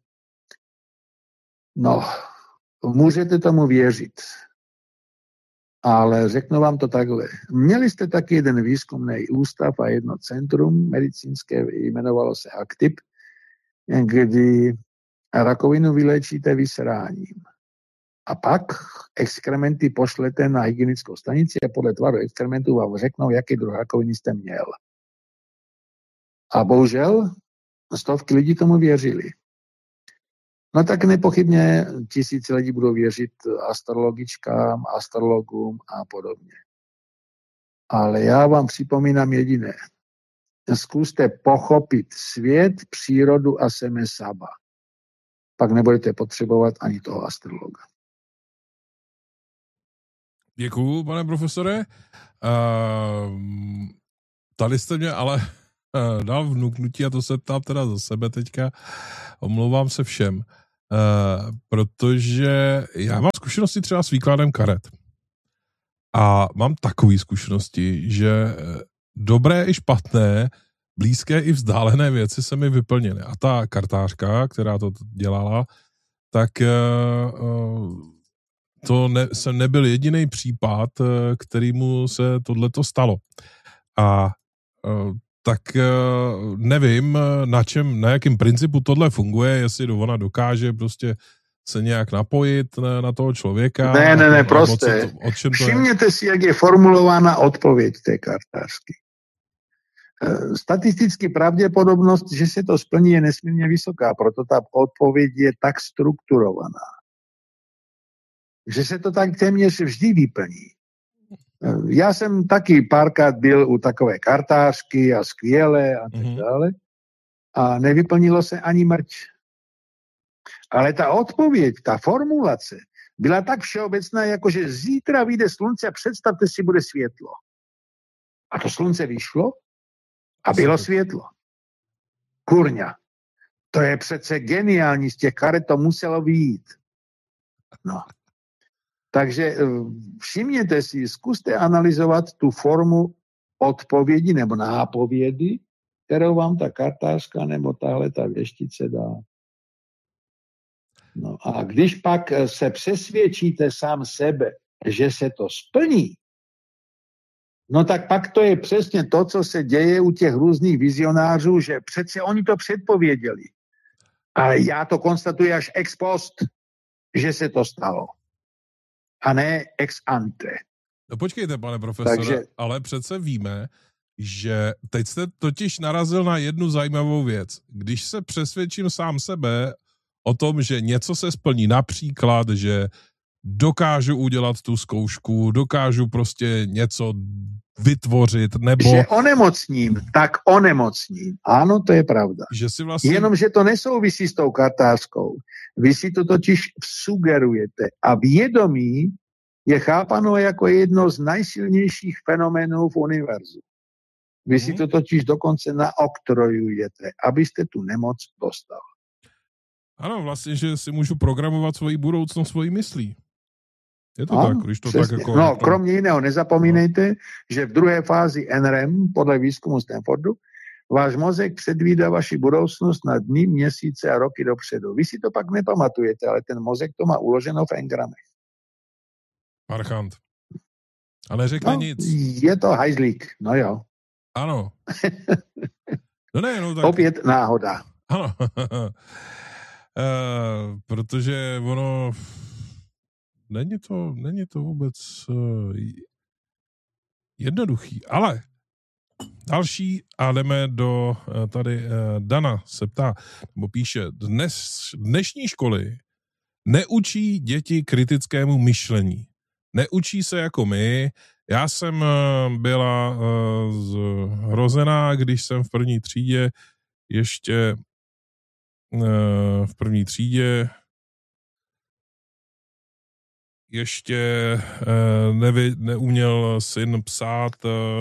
no, můžete tomu věřit. Ale řeknu vám to takhle. Měli jste taky jeden výzkumný ústav a jedno centrum medicínské, jmenovalo se Aktip, kdy rakovinu vylečíte vysráním. A pak exkrementy pošlete na hygienickou stanici a podle tvaru exkrementů vám řeknou, jaký druh rakoviny jste měl. A bohužel stovky lidí tomu věřili. No tak nepochybně tisíce lidí budou věřit astrologičkám, astrologům a podobně. Ale já vám připomínám jediné. Zkuste pochopit svět, přírodu a seme saba. Pak nebudete potřebovat ani toho astrologa. Děkuju, pane profesore. Uh, tady jste mě ale uh, dal vnuknutí a to se ptám teda za sebe teďka. Omlouvám se všem. Uh, protože já mám zkušenosti třeba s výkladem karet. A mám takové zkušenosti, že dobré i špatné, blízké i vzdálené věci se mi vyplnily. A ta kartářka, která to dělala, tak uh, to ne, jsem nebyl jediný případ, kterýmu se tohleto stalo. A uh, tak uh, nevím, na čem, na jakém principu tohle funguje, jestli ona dokáže prostě se nějak napojit na, na toho člověka. Ne, ne, ne, prostě. Všimněte si, jak je formulována odpověď té kartářky. Statisticky pravděpodobnost, že se to splní, je nesmírně vysoká, proto ta odpověď je tak strukturovaná. Že se to tak téměř vždy vyplní. Já jsem taky párkrát byl u takové kartářky a skvěle a tak dále a nevyplnilo se ani mrč. Ale ta odpověď, ta formulace byla tak všeobecná, jako že zítra vyjde slunce a představte si, bude světlo. A to slunce vyšlo a bylo světlo. Kurňa. To je přece geniální, z těch karet to muselo vyjít. No. Takže všimněte si, zkuste analyzovat tu formu odpovědi nebo nápovědy, kterou vám ta kartářka nebo tahle ta věštice dá. No a když pak se přesvědčíte sám sebe, že se to splní, no tak pak to je přesně to, co se děje u těch různých vizionářů, že přece oni to předpověděli. Ale já to konstatuji až ex post, že se to stalo. A ne ex ante. No počkejte, pane profesore, Takže... ale přece víme, že teď jste totiž narazil na jednu zajímavou věc. Když se přesvědčím sám sebe o tom, že něco se splní, například, že dokážu udělat tu zkoušku, dokážu prostě něco vytvořit, nebo... Že onemocním, tak onemocním. Ano, to je pravda. Že si vlastně... Jenomže to nesouvisí s tou kartářkou. Vy si to totiž sugerujete. A vědomí je chápano jako jedno z nejsilnějších fenoménů v univerzu. Vy si to totiž dokonce naoktrojujete, abyste tu nemoc dostal. Ano, vlastně, že si můžu programovat svoji budoucnost svojí myslí. Je to ano, tak, když to přesně. Tak jako... No, kromě jiného, nezapomínejte, no. že v druhé fázi N R E M, podle výzkumu Stanfordu, váš mozek předvídá vaši budoucnost na dny, měsíce a roky dopředu. Vy si to pak nepamatujete, ale ten mozek to má uloženo v engramech. Marchant. A neřekne no, nic. Je to hajzlík, no jo. Ano. No ne, no tak... Opět náhoda. Ano. Uh, protože ono není to, není to vůbec uh, jednoduchý, ale další a jdeme do uh, tady uh, Dana se ptá, nebo píše, dnes, dnešní školy neučí děti kritickému myšlení. Neučí se jako my. Já jsem uh, byla uh, zhrozená, když jsem v první třídě ještě v první třídě ještě nevy, neuměl syn psát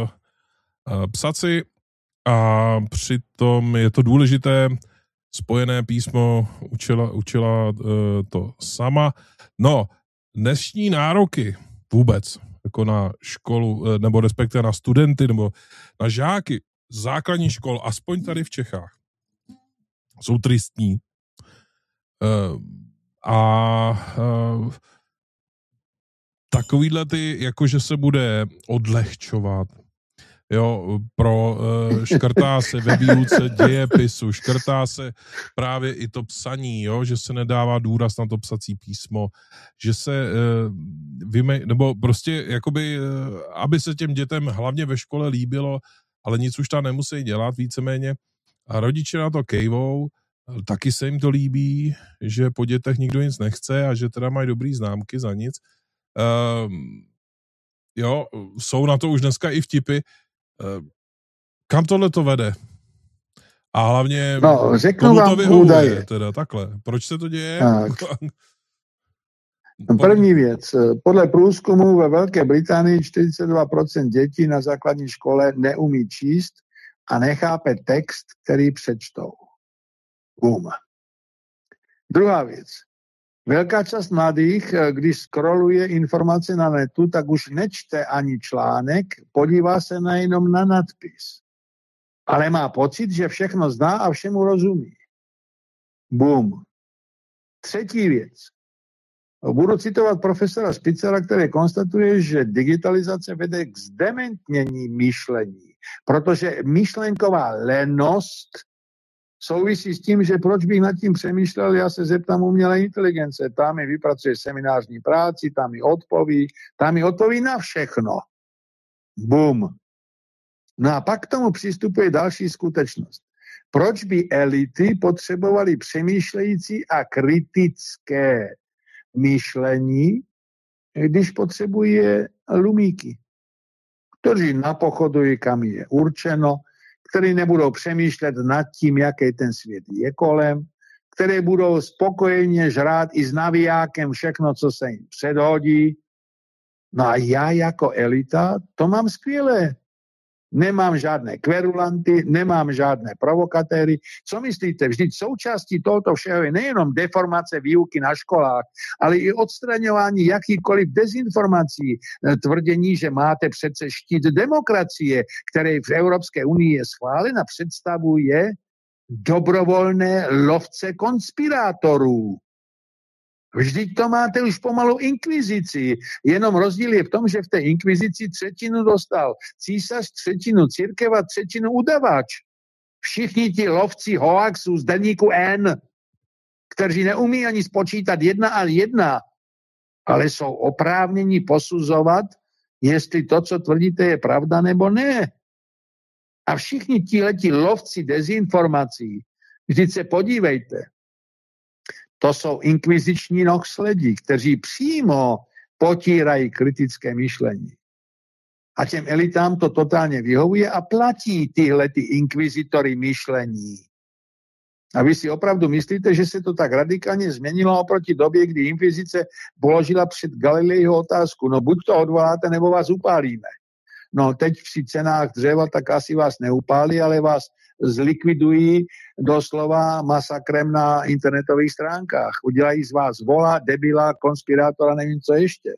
psaci a přitom je to důležité, spojené písmo učila, učila to sama. No, dnešní nároky vůbec, jako na školu, nebo respektive na studenty, nebo na žáky základních škol, aspoň tady v Čechách, jsou tristní. Uh, a uh, takovýhle ty, jakože se bude odlehčovat, jo, pro, uh, škrtá se ve výuce dějepisu, škrtá se právě i to psaní, jo, že se nedává důraz na to psací písmo, že se uh, vyme, nebo prostě, jakoby, uh, aby se těm dětem hlavně ve škole líbilo, ale nic už tam nemusí dělat víceméně. A rodiče na to kejvou, taky se jim to líbí, že po dětech nikdo nic nechce a že teda mají dobrý známky za nic. Um, jo, jsou na to už dneska i vtipy. Um, kam tohle to vede? A hlavně no, řeknu komu vám to vyhovuje, údaje. teda takhle. Proč se to děje? Tak. První věc. Podle průzkumu ve Velké Británii čtyřicet dva procent dětí na základní škole neumí číst a nechápe text, který přečtou. Bum. Druhá věc. Velká část mladých, když scrolluje informace na netu, tak už nečte ani článek, podívá se na jenom na nadpis. Ale má pocit, že všechno zná a všemu rozumí. Bum. Třetí věc. Budu citovat profesora Spitzera, který konstatuje, že digitalizace vede k zdementnění myšlení, protože myšlenková lenost souvisí s tím, že proč bych nad tím přemýšlel, já se zeptám umělé inteligence, tam mi vypracuje seminářní práci, tam mi odpoví, tam mi odpoví na všechno. Bum. No a pak k tomu přistupuje další skutečnost. Proč by elity potřebovaly přemýšlející a kritické myšlení, když potřebuje lumíky, kteří napochodují, kam je určeno, kteří nebudou přemýšlet nad tím, jaký ten svět je kolem, které budou spokojeně žrát i s navijákem všechno, co se jim předhodí. No a já jako elita to mám skvělé. Nemám žádné kverulanty, nemám žádné provokatéry. Co myslíte? Vždyť součástí tohoto všeho je nejenom deformace výuky na školách, ale i odstraňování jakýchkoliv dezinformací. Tvrdění, že máte přece štít demokracie, který v Evropské unii je schválen a představuje dobrovolné lovce konspirátorů. Vždyť to máte už pomalu inkvizici. Jenom rozdíl je v tom, že v té inkvizici třetinu dostal císař, třetinu církev a třetinu udavač. Všichni ti lovci hoaxů z deníku N, kteří neumí ani spočítat jedna a jedna, ale jsou oprávněni posuzovat, jestli to, co tvrdíte, je pravda nebo ne. A všichni tihleti lovci dezinformací, vždyť se podívejte, to jsou inkviziční nohsledí, kteří přímo potírají kritické myšlení. A těm elitám to totálně vyhovuje a platí tyhle ty inkvizitory myšlení. A vy si opravdu myslíte, že se to tak radikálně změnilo oproti době, kdy inkvizice položila před Galileiho otázku, no buď to odvoláte, nebo vás upálíme. No teď při cenách dřeva tak asi vás neupálí, ale vás zlikvidují doslova masakrem na internetových stránkách. Udělají z vás vola, debila, konspirátora, nevím co ještě.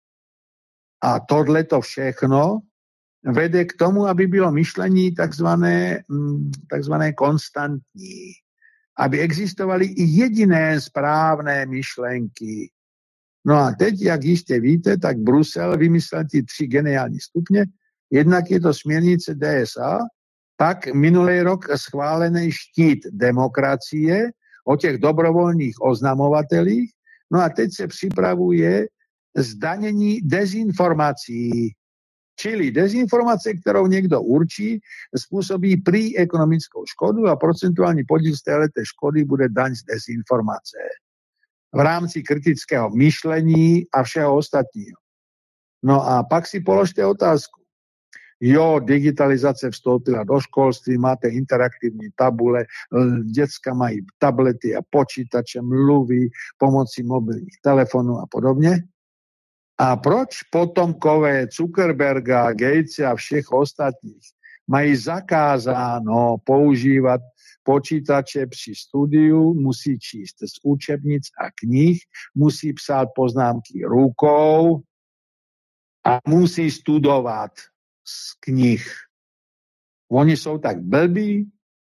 A tohle to všechno vede k tomu, aby bylo myšlení takzvané, takzvané konstantní. Aby existovaly i jediné správné myšlenky. No a teď, jak jistě víte, tak Brusel vymyslel ty tři geniální stupně. Jednak je to směrnice D S A, pak minulý rok schválený štít demokracie o těch dobrovolných oznamovatelích. No a teď se připravuje zdanění dezinformací. Čili dezinformace, kterou někdo určí, způsobí prý ekonomickou škodu a procentuální podíl z této škody bude daň z dezinformace v rámci kritického myšlení a všeho ostatního. No a pak si položte otázku. Jo, digitalizace vstoupila do školství, máte interaktivní tabule, děcka mají tablety a počítače, mluví pomocí mobilních telefonů a podobně. A proč potomkové Zuckerberga, Gatese a všech ostatních mají zakázáno používat počítače při studiu, musí číst z učebnic a knih, musí psát poznámky rukou a musí studovat z knih. Oni jsou tak blbí,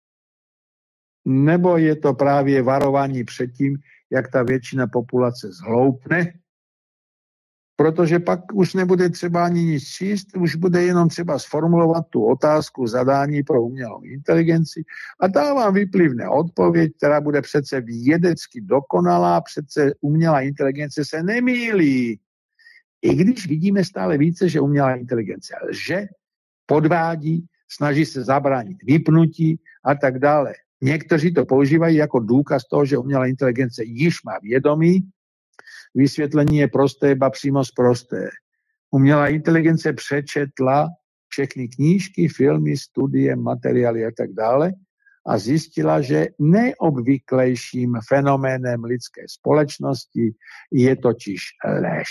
nebo je to právě varování před tím, jak ta většina populace zhloupne, protože pak už nebude třeba ani nic číst, už bude jenom třeba sformulovat tu otázku zadání pro umělou inteligenci a ta vám vyplivne odpověď, která bude přece vědecky dokonalá, přece umělá inteligence se nemýlí. I když vidíme stále více, že umělá inteligence lže, podvádí, snaží se zabránit vypnutí a tak dále. Někteří to používají jako důkaz toho, že umělá inteligence již má vědomí. Vysvětlení je prosté, ba přímo sprosté. Umělá inteligence přečetla všechny knížky, filmy, studie, materiály a tak dále a zjistila, že nejobvyklejším fenoménem lidské společnosti je totiž lež.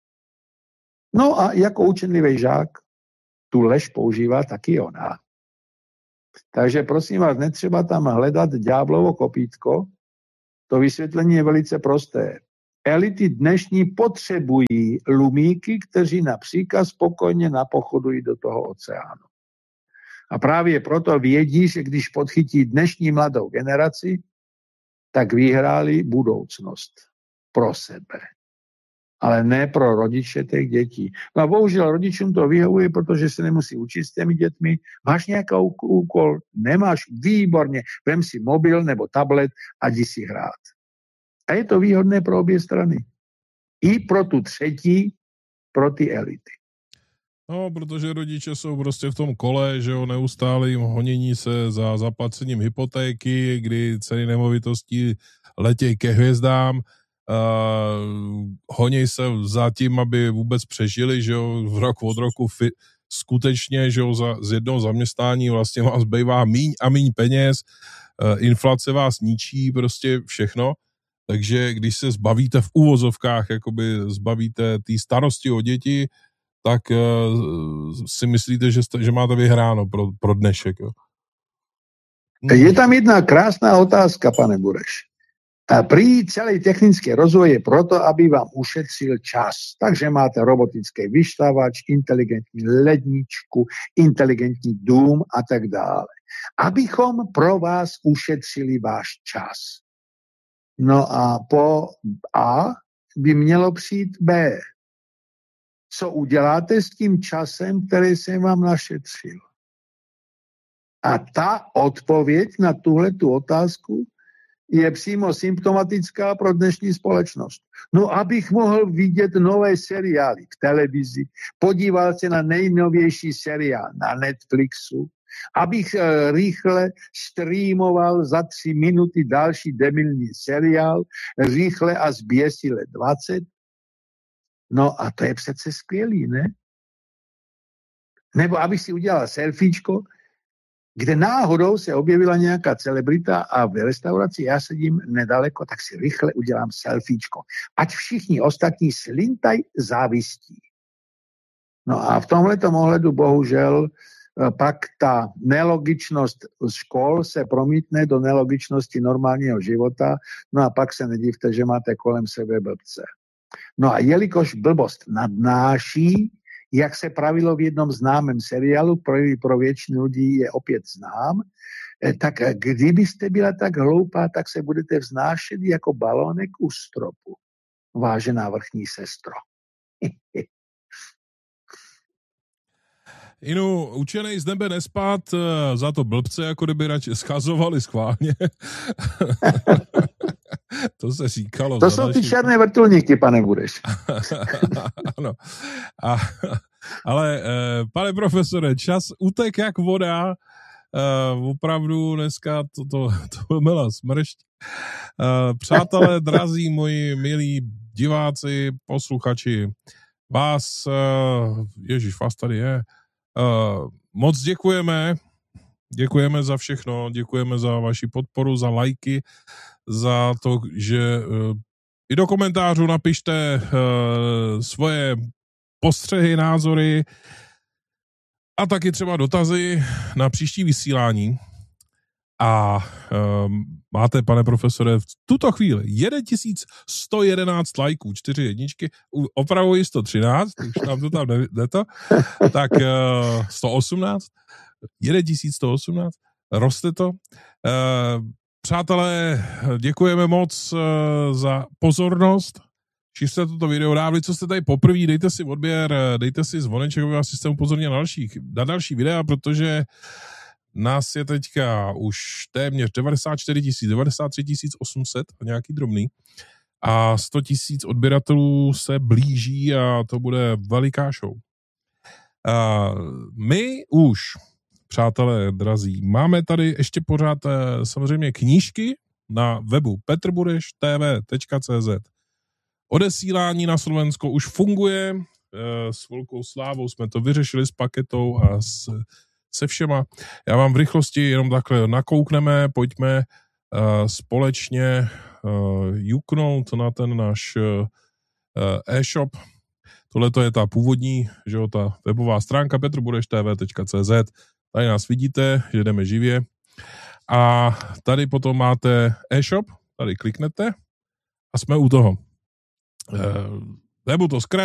No a jako učenlivý žák tu lež používá taky ona. Takže prosím vás, netřeba tam hledat ďáblovo kopítko. To vysvětlení je velice prosté. Elity dnešní potřebují lumíky, kteří na příkaz spokojně napochodují do toho oceánu. A právě proto vědí, že když podchytí dnešní mladou generaci, tak vyhráli budoucnost pro sebe. Ale ne pro rodiče těch dětí. No a bohužel rodičům to vyhovuje, protože se nemusí učit s těmi dětmi. Máš nějaký úkol? Nemáš? Výborně. Vem si mobil nebo tablet a jdi si hrát. A je to výhodné pro obě strany. I pro tu třetí, pro ty elity. No, protože rodiče jsou prostě v tom kole, že jo, neustálým honění se za zaplacením hypotéky, kdy ceny nemovitostí letějí ke hvězdám, uh, honí se za tím, aby vůbec přežili, že jo, v rok od roku fi- skutečně, že jo, za, z jednoho zaměstnání vlastně vám zbývá míň a míň peněz, uh, inflace vás ničí, prostě všechno. Takže když se zbavíte v úvozovkách, jakoby zbavíte té starosti o děti, tak uh, si myslíte, že, jste, že máte vyhráno pro, pro dnešek. Jo? Je tam jedna krásná otázka, pane Bureš. A prý celý technický rozvoj je proto, aby vám ušetřil čas. Takže máte robotický vyšťavač, inteligentní ledničku, inteligentní dům a tak dále. Abychom pro vás ušetřili váš čas. No a po A by mělo přijít B. Co uděláte s tím časem, který jsem vám našetřil? A ta odpověď na tuhletu otázku je přímo symptomatická pro dnešní společnost. No, abych mohl vidět nové seriály v televizi, podíval se na nejnovější seriál na Netflixu, abych uh, rychle streamoval za tři minuty další debilní seriál, rychle a zběsile dvacet. No a to je přece skvělý, ne? Nebo abych si udělal selfiečko, kde náhodou se objevila nějaká celebrita a v restauraci já sedím nedaleko, tak si rychle udělám selfiečko. Ať všichni ostatní slintaj závistí. No a v tomhletom ohledu bohužel pak ta nelogičnost škol se promítne do nelogičnosti normálního života, no a pak se nedivte, že máte kolem sebe blbce. No a jelikož blbost nadnáší, jak se pravilo v jednom známém seriálu, pro, pro většinu lidí je opět znám, tak kdybyste byla tak hloupá, tak se budete vznášet jako balónek u stropu. Vážená vrchní sestro. Inu, učenej z nebe nespát, za to blbce, jako kdyby radši schazovali schválně. To se říkalo. To jsou naši... ty černé vrtulníky, pane Bureš. Ano. A, ale, pane profesore, čas utek jak voda. Opravdu dneska to, to, to byla smršť. Přátelé, drazí moji milí diváci, posluchači, vás, ježiš, vás tady je, moc děkujeme. Děkujeme za všechno, děkujeme za vaši podporu, za lajky, za to, že uh, i do komentářů napište uh, svoje postřehy, názory a taky třeba dotazy na příští vysílání. A um, máte, pane profesore, v tuto chvíli tisíc sto jedenáct lajků, čtyři jedničky, opravuji sto třináct, už nám to tam jde to, tak uh, sto osmnáct, tisíc sto osmnáct, roste to. Uh, přátelé, děkujeme moc uh, za pozornost. Šiřte toto video dávali, co jste tady poprvé, dejte si odběr, dejte si zvoneček, aby vás systém upozornil na další, na další videa, protože nás je teďka už téměř devadesát čtyři tisíc, devadesát tři tisíc osm set a nějaký drobný a sto tisíc odběratelů se blíží a to bude veliká show. A my už, přátelé drazí, máme tady ještě pořád samozřejmě knížky na webu petr bureš t v tečka c z. Odesílání na Slovensko už funguje, s velkou slávou jsme to vyřešili s Paketou a s se všema. Já vám v rychlosti jenom takhle nakoukneme, pojďme uh, společně uh, juknout na ten náš uh, e-shop. Tohle to je ta původní, že jo, ta webová stránka petrbudeštv tečka cé zet. Tady nás vidíte, že jdeme živě. A tady potom máte e-shop, tady kliknete a jsme u toho. Uh, webu to zkrát